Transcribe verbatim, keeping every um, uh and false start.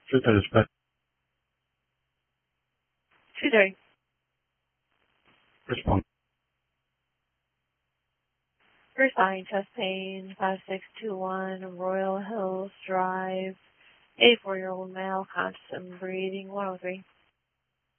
Truth is best. two thirty. Respond. Responding chest pain, five six two one Royal Hills Drive. eighty-four-year-old male, conscious and breathing, one oh three.